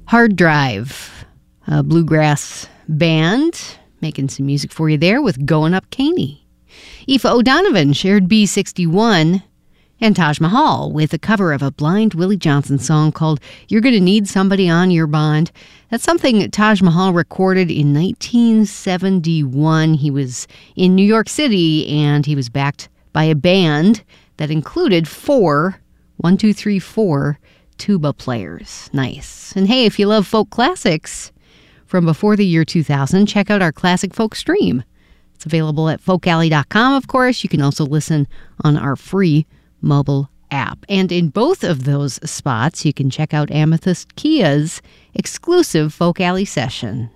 Hard Drive, a bluegrass band, making some music for you there with Going Up Caney. Aoife O'Donovan shared B61, and Taj Mahal with a cover of a Blind Willie Johnson song called You're Gonna Need Somebody on Your Bond. That's something Taj Mahal recorded in 1971. He was in New York City, and he was backed by a band that included four tuba players. Nice. And hey, if you love folk classics from before the year 2000, check out our Classic Folk stream. It's available at folkalley.com, of course. You can also listen on our free mobile app. And in both of those spots, you can check out Amethyst Kia's exclusive Folk Alley session.